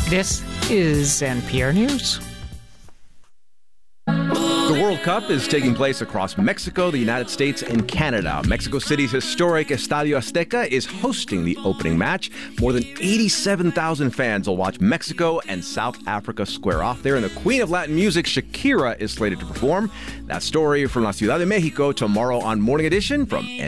This is NPR News. The World Cup is taking place across Mexico, the United States, and Canada. Mexico City's historic Estadio Azteca is hosting the opening match. More than 87,000 fans will watch Mexico and South Africa square off there. And the queen of Latin music, Shakira, is slated to perform. That story from La Ciudad de Mexico tomorrow on Morning Edition from